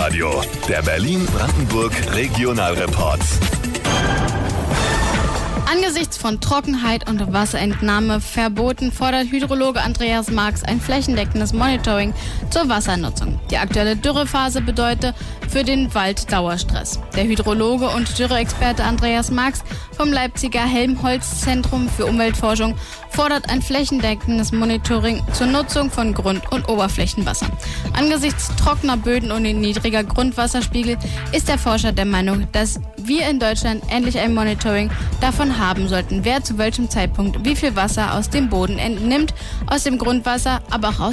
Hit-Radio, der Berlin-Brandenburg Regionalreport. Angesichts von Trockenheit und Wasserentnahmeverboten fordert Hydrologe Andreas Marx ein flächendeckendes Monitoring zur Wassernutzung. Die aktuelle Dürrephase bedeutet für den Wald Dauerstress. Der Hydrologe und Dürreexperte Andreas Marx vom Leipziger Helmholtz-Zentrum für Umweltforschung fordert ein flächendeckendes Monitoring zur Nutzung von Grund- und Oberflächenwasser. Angesichts trockener Böden und niedriger Grundwasserspiegel ist der Forscher der Meinung, dass wir in Deutschland endlich ein Monitoring davon haben sollten, wer zu welchem Zeitpunkt wie viel Wasser aus dem Boden entnimmt, aus dem Grundwasser, aber auch aus